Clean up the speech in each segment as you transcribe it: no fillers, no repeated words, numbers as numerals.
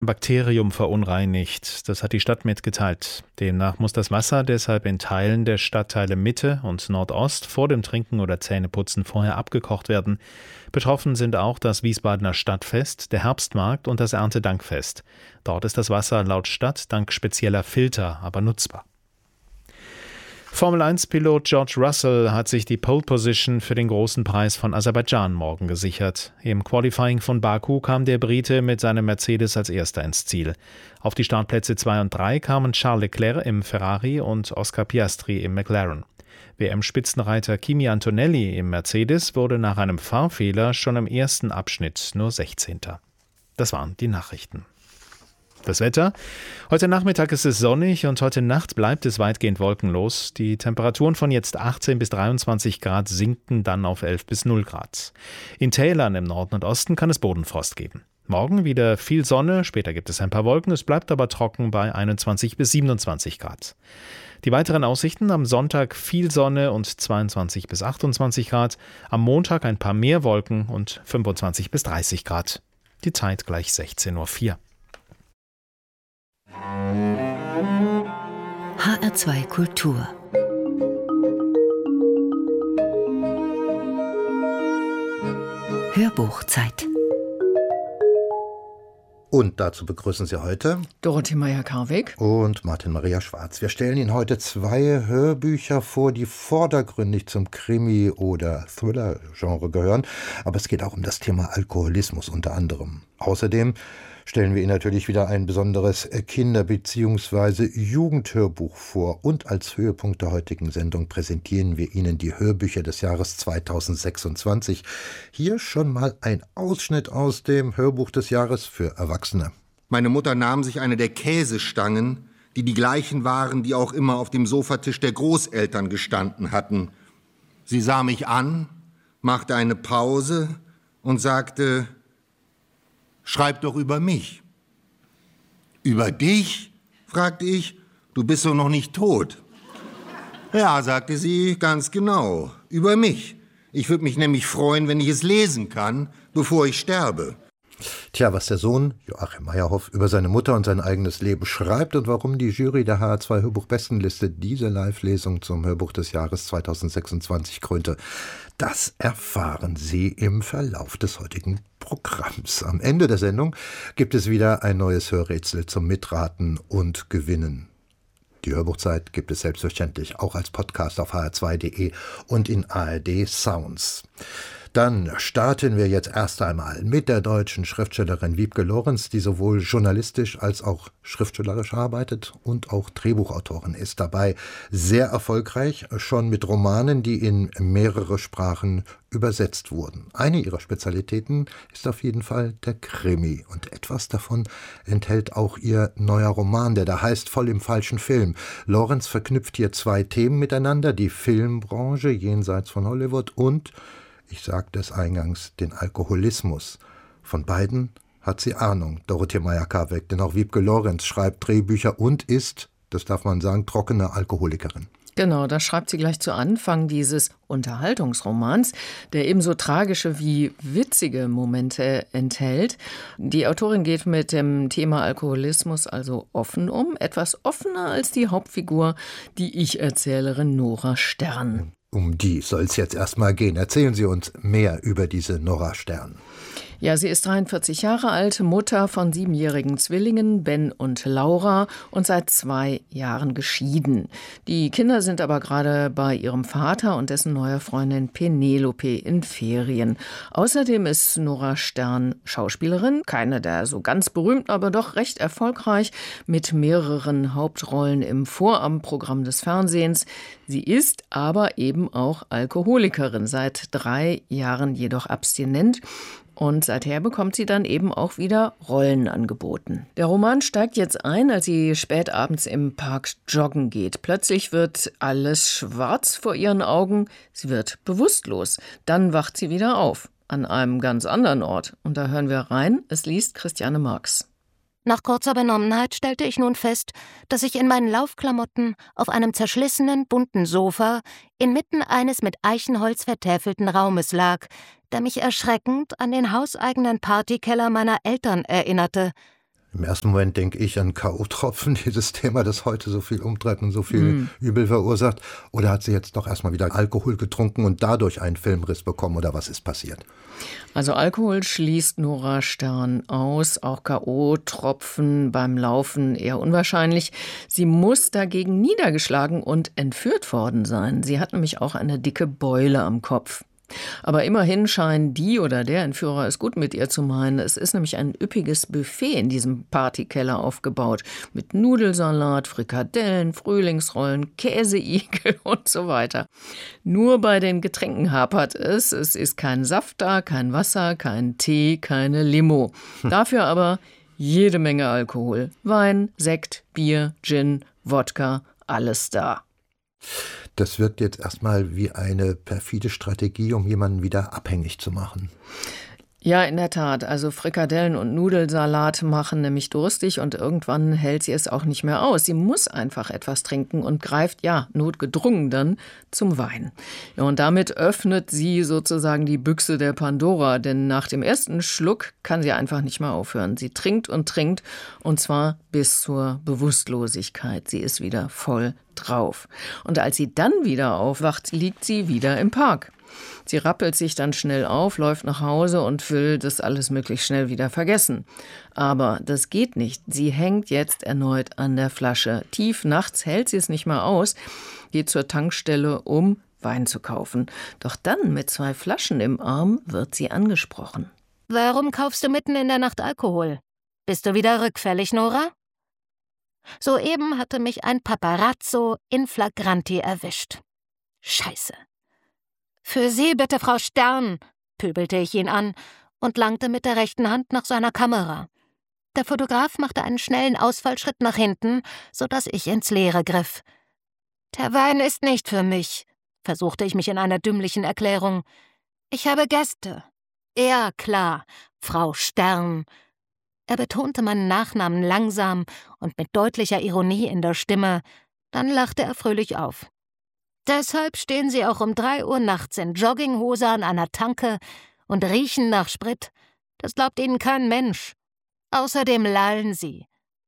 Bakterium verunreinigt. Das hat die Stadt mitgeteilt. Demnach muss das Wasser deshalb in Teilen der Stadtteile Mitte und Nordost vor dem Trinken oder Zähneputzen vorher abgekocht werden. Betroffen sind auch das Wiesbadener Stadtfest, der Herbstmarkt und das Erntedankfest. Dort ist das Wasser laut Stadt dank spezieller Filter aber nutzbar. Formel-1-Pilot George Russell hat sich die Pole Position für den großen Preis von Aserbaidschan morgen gesichert. Im Qualifying von Baku kam der Brite mit seinem Mercedes als erster ins Ziel. Auf die Startplätze 2 und 3 kamen Charles Leclerc im Ferrari und Oscar Piastri im McLaren. WM-Spitzenreiter Kimi Antonelli im Mercedes wurde nach einem Fahrfehler schon im ersten Abschnitt nur 16. Das waren die Nachrichten. Das Wetter. Heute Nachmittag ist es sonnig und heute Nacht bleibt es weitgehend wolkenlos. Die Temperaturen von jetzt 18 bis 23 Grad sinken dann auf 11 bis 0 Grad. In Tälern im Norden und Osten kann es Bodenfrost geben. Morgen wieder viel Sonne, später gibt es ein paar Wolken, es bleibt aber trocken bei 21 bis 27 Grad. Die weiteren Aussichten: am Sonntag viel Sonne und 22 bis 28 Grad, am Montag ein paar mehr Wolken und 25 bis 30 Grad. Die Zeit gleich 16:04 Uhr. HR2 Kultur. Hörbuchzeit. Und dazu begrüßen Sie heute Dorothee Meyer-Karwig und Martin Maria Schwarz. Wir stellen Ihnen heute 2 Hörbücher vor, die vordergründig zum Krimi- oder Thriller-Genre gehören. Aber es geht auch um das Thema Alkoholismus unter anderem. Außerdem stellen wir Ihnen natürlich wieder ein besonderes Kinder- bzw. Jugendhörbuch vor. Und als Höhepunkt der heutigen Sendung präsentieren wir Ihnen die Hörbücher des Jahres 2026. Hier schon mal ein Ausschnitt aus dem Hörbuch des Jahres für Erwachsene. Meine Mutter nahm sich eine der Käsestangen, die die gleichen waren, die auch immer auf dem Sofatisch der Großeltern gestanden hatten. Sie sah mich an, machte eine Pause und sagte: »Schreib doch über mich.« »Über dich?« fragte ich. »Du bist doch noch nicht tot.« »Ja«, sagte sie, »ganz genau, über mich. Ich würde mich nämlich freuen, wenn ich es lesen kann, bevor ich sterbe.« Tja, was der Sohn Joachim Meyerhoff über seine Mutter und sein eigenes Leben schreibt und warum die Jury der HR2 Hörbuch-Bestenliste diese Live-Lesung zum Hörbuch des Jahres 2026 krönte, das erfahren Sie im Verlauf des heutigen Programms. Am Ende der Sendung gibt es wieder ein neues Hörrätsel zum Mitraten und Gewinnen. Die Hörbuchzeit gibt es selbstverständlich auch als Podcast auf hr2.de und in ARD Sounds. Dann starten wir jetzt erst einmal mit der deutschen Schriftstellerin Wiebke Lorenz, die sowohl journalistisch als auch schriftstellerisch arbeitet und auch Drehbuchautorin ist. Dabei sehr erfolgreich, schon mit Romanen, die in mehrere Sprachen übersetzt wurden. Eine ihrer Spezialitäten ist auf jeden Fall der Krimi. Und etwas davon enthält auch ihr neuer Roman, der da heißt Voll im falschen Film. Lorenz verknüpft hier 2 Themen miteinander: die Filmbranche jenseits von Hollywood und, ich sagte es eingangs, den Alkoholismus. Von beiden hat sie Ahnung, Dorothee Meyer-Karwig, denn auch Wiebke Lorenz schreibt Drehbücher und ist, das darf man sagen, trockene Alkoholikerin. Genau, das schreibt sie gleich zu Anfang dieses Unterhaltungsromans, der ebenso tragische wie witzige Momente enthält. Die Autorin geht mit dem Thema Alkoholismus also offen um, etwas offener als die Hauptfigur, die Ich-Erzählerin Nora Stern. Um die soll es jetzt erstmal gehen. Erzählen Sie uns mehr über diese Nora Stern. Ja, sie ist 43 Jahre alt, Mutter von 7-jährigen Zwillingen, Ben und Laura, und seit 2 Jahren geschieden. Die Kinder sind aber gerade bei ihrem Vater und dessen neuer Freundin Penelope in Ferien. Außerdem ist Nora Stern Schauspielerin, keine der so ganz berühmten, aber doch recht erfolgreich, mit mehreren Hauptrollen im Vorabendprogramm des Fernsehens. Sie ist aber eben auch Alkoholikerin, seit 3 Jahren jedoch abstinent. Und seither bekommt sie dann eben auch wieder Rollen angeboten. Der Roman steigt jetzt ein, als sie spät abends im Park joggen geht. Plötzlich wird alles schwarz vor ihren Augen. Sie wird bewusstlos. Dann wacht sie wieder auf, an einem ganz anderen Ort. Und da hören wir rein. Es liest Christiane Marx. Nach kurzer Benommenheit stellte ich nun fest, dass ich in meinen Laufklamotten auf einem zerschlissenen, bunten Sofa inmitten eines mit Eichenholz vertäfelten Raumes lag, der mich erschreckend an den hauseigenen Partykeller meiner Eltern erinnerte. Im ersten Moment denke ich an K.O.-Tropfen, dieses Thema, das heute so viel umtreibt und so viel Übel verursacht. Oder hat sie jetzt doch erstmal wieder Alkohol getrunken und dadurch einen Filmriss bekommen? Oder was ist passiert? Also Alkohol schließt Nora Stern aus, auch K.O.-Tropfen beim Laufen eher unwahrscheinlich. Sie muss dagegen niedergeschlagen und entführt worden sein. Sie hat nämlich auch eine dicke Beule am Kopf. Aber immerhin scheinen die oder der Entführer es gut mit ihr zu meinen. Es ist nämlich ein üppiges Buffet in diesem Partykeller aufgebaut. Mit Nudelsalat, Frikadellen, Frühlingsrollen, Käseigel und so weiter. Nur bei den Getränken hapert es. Es ist kein Saft da, kein Wasser, kein Tee, keine Limo. Dafür aber jede Menge Alkohol. Wein, Sekt, Bier, Gin, Wodka, alles da. Das wirkt jetzt erstmal wie eine perfide Strategie, um jemanden wieder abhängig zu machen. Ja, in der Tat. Also Frikadellen und Nudelsalat machen nämlich durstig und irgendwann hält sie es auch nicht mehr aus. Sie muss einfach etwas trinken und greift, ja, notgedrungen dann zum Wein. Ja, und damit öffnet sie sozusagen die Büchse der Pandora, denn nach dem ersten Schluck kann sie einfach nicht mehr aufhören. Sie trinkt und zwar bis zur Bewusstlosigkeit. Sie ist wieder voll drauf. Und als sie dann wieder aufwacht, liegt sie wieder im Park. Sie rappelt sich dann schnell auf, läuft nach Hause und will das alles möglichst schnell wieder vergessen. Aber das geht nicht. Sie hängt jetzt erneut an der Flasche. Tief nachts hält sie es nicht mehr aus, geht zur Tankstelle, um Wein zu kaufen. Doch dann mit 2 Flaschen im Arm wird sie angesprochen. Warum kaufst du mitten in der Nacht Alkohol? Bist du wieder rückfällig, Nora? Soeben hatte mich ein Paparazzo in flagranti erwischt. Scheiße. »Für Sie bitte, Frau Stern«, pöbelte ich ihn an und langte mit der rechten Hand nach seiner Kamera. Der Fotograf machte einen schnellen Ausfallschritt nach hinten, sodass ich ins Leere griff. »Der Wein ist nicht für mich«, versuchte ich mich in einer dümmlichen Erklärung. »Ich habe Gäste.« »Ja, klar, Frau Stern.« Er betonte meinen Nachnamen langsam und mit deutlicher Ironie in der Stimme. Dann lachte er fröhlich auf. »Deshalb stehen Sie auch um 3 Uhr nachts in Jogginghose an einer Tanke und riechen nach Sprit. Das glaubt Ihnen kein Mensch. Außerdem lallen Sie.«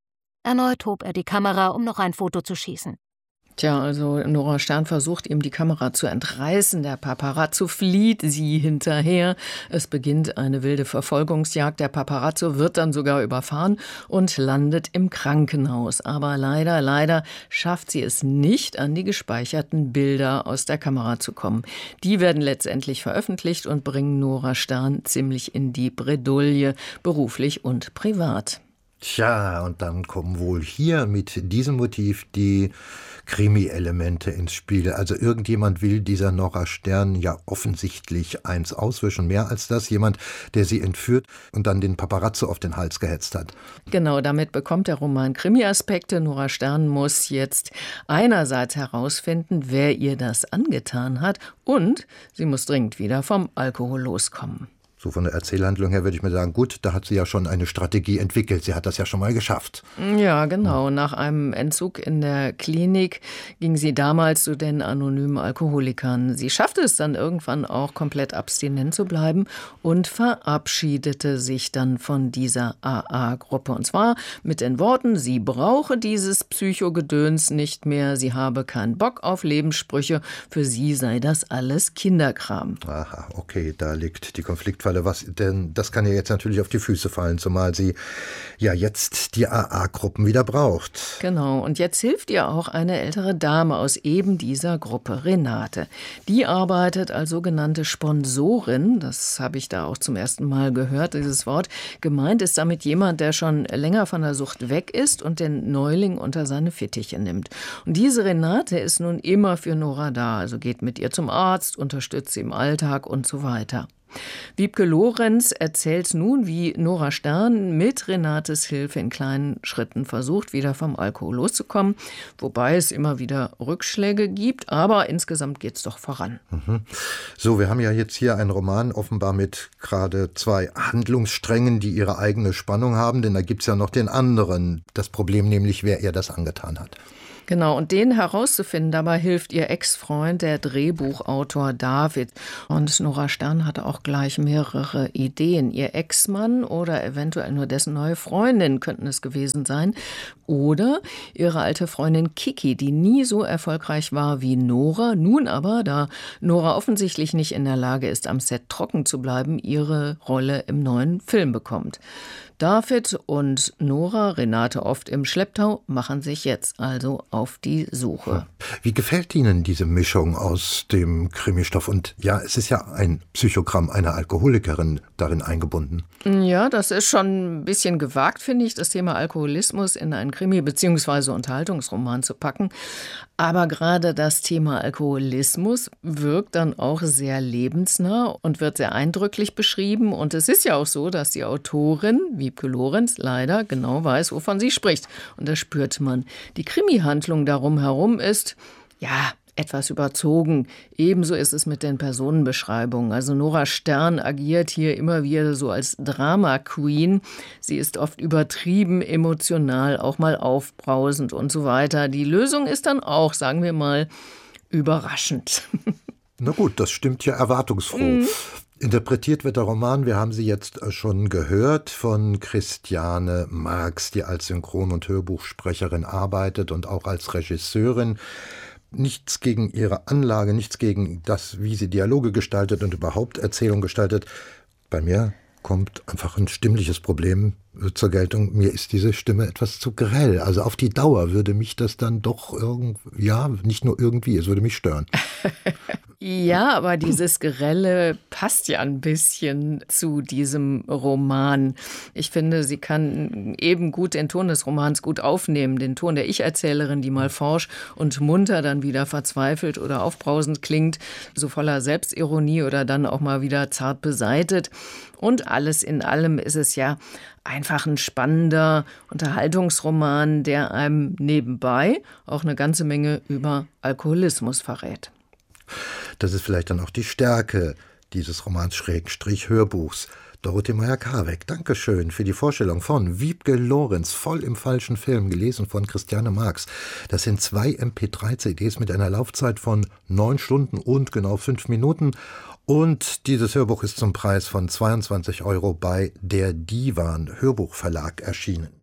Erneut hob er die Kamera, um noch ein Foto zu schießen. Tja, also Nora Stern versucht ihm die Kamera zu entreißen. Der Paparazzo flieht sie hinterher. Es beginnt eine wilde Verfolgungsjagd. Der Paparazzo wird dann sogar überfahren und landet im Krankenhaus. Aber leider schafft sie es nicht, an die gespeicherten Bilder aus der Kamera zu kommen. Die werden letztendlich veröffentlicht und bringen Nora Stern ziemlich in die Bredouille, beruflich und privat. Tja, und dann kommen wohl hier mit diesem Motiv die Krimi-Elemente ins Spiel. Also irgendjemand will dieser Nora Stern ja offensichtlich eins auswischen. Mehr als das, jemand, der sie entführt und dann den Paparazzo auf den Hals gehetzt hat. Genau, damit bekommt der Roman Krimi-Aspekte. Nora Stern muss jetzt einerseits herausfinden, wer ihr das angetan hat, und sie muss dringend wieder vom Alkohol loskommen. So von der Erzählhandlung her würde ich mir sagen, gut, da hat sie ja schon eine Strategie entwickelt. Sie hat das ja schon mal geschafft. Ja, genau. Nach einem Entzug in der Klinik ging sie damals zu den anonymen Alkoholikern. Sie schaffte es dann irgendwann auch, komplett abstinent zu bleiben und verabschiedete sich dann von dieser AA-Gruppe. Und zwar mit den Worten, sie brauche dieses Psychogedöns nicht mehr, sie habe keinen Bock auf Lebenssprüche, für sie sei das alles Kinderkram. Aha, okay, da liegt die Konfliktfalle. Denn das kann ja jetzt natürlich auf die Füße fallen, zumal sie ja jetzt die AA-Gruppen wieder braucht. Genau, und jetzt hilft ihr auch eine ältere Dame aus eben dieser Gruppe, Renate. Die arbeitet als sogenannte Sponsorin, das habe ich da auch zum ersten Mal gehört, dieses Wort. Gemeint ist damit jemand, der schon länger von der Sucht weg ist und den Neuling unter seine Fittiche nimmt. Und diese Renate ist nun immer für Nora da, also geht mit ihr zum Arzt, unterstützt sie im Alltag und so weiter. Wiebke Lorenz erzählt nun, wie Nora Stern mit Renates Hilfe in kleinen Schritten versucht, wieder vom Alkohol loszukommen, wobei es immer wieder Rückschläge gibt, aber insgesamt geht es doch voran. So, wir haben ja jetzt hier einen Roman offenbar mit gerade 2 Handlungssträngen, die ihre eigene Spannung haben, denn da gibt es ja noch den anderen, das Problem nämlich, wer ihr das angetan hat. Genau, und den herauszufinden, dabei hilft ihr Ex-Freund, der Drehbuchautor David. Und Nora Stern hatte auch gleich mehrere Ideen. Ihr Ex-Mann oder eventuell nur dessen neue Freundin könnten es gewesen sein. Oder ihre alte Freundin Kiki, die nie so erfolgreich war wie Nora, nun aber, da Nora offensichtlich nicht in der Lage ist, am Set trocken zu bleiben, ihre Rolle im neuen Film bekommt. David und Nora, Renate oft im Schlepptau, machen sich jetzt also auf die Suche. Wie gefällt Ihnen diese Mischung aus dem Krimistoff? Und ja, es ist ja ein Psychogramm einer Alkoholikerin darin eingebunden. Ja, das ist schon ein bisschen gewagt, finde ich, das Thema Alkoholismus in einen Krimi- bzw. Unterhaltungsroman zu packen. Aber gerade das Thema Alkoholismus wirkt dann auch sehr lebensnah und wird sehr eindrücklich beschrieben. Und es ist ja auch so, dass die Autorin, Wiebke Lorenz, leider genau weiß, wovon sie spricht. Und das spürt man. Die Krimi-Handlung darum herum ist, ja, etwas überzogen. Ebenso ist es mit den Personenbeschreibungen. Also Nora Stern agiert hier immer wieder so als Drama-Queen. Sie ist oft übertrieben emotional, auch mal aufbrausend und so weiter. Die Lösung ist dann auch, sagen wir mal, überraschend. Na gut, das stimmt ja erwartungsfroh. Interpretiert wird der Roman, wir haben sie jetzt schon gehört, von Christiane Marx, die als Synchron- und Hörbuchsprecherin arbeitet und auch als Regisseurin. Nichts gegen ihre Anlage, nichts gegen das, wie sie Dialoge gestaltet und überhaupt Erzählung gestaltet. Bei mir kommt einfach ein stimmliches Problem zur Geltung. Mir ist diese Stimme etwas zu grell. Also auf die Dauer würde mich das dann doch nicht nur irgendwie, es würde mich stören. Ja, aber dieses Grelle passt ja ein bisschen zu diesem Roman. Ich finde, sie kann eben gut den Ton des Romans gut aufnehmen. Den Ton der Ich-Erzählerin, die mal forsch und munter, dann wieder verzweifelt oder aufbrausend klingt, so voller Selbstironie oder dann auch mal wieder zart beseitet. Und alles in allem ist es ja einfach ein spannender Unterhaltungsroman, der einem nebenbei auch eine ganze Menge über Alkoholismus verrät. Das ist vielleicht dann auch die Stärke dieses Romans-Hörbuchs. Dorothee Meyer-Karweck, Dankeschön für die Vorstellung von Wiebke Lorenz, voll im falschen Film, gelesen von Christiane Marx. Das sind 2 MP3-CDs mit einer Laufzeit von 9 Stunden und genau 5 Minuten. Und dieses Hörbuch ist zum Preis von 22 € bei der Divan Hörbuchverlag erschienen.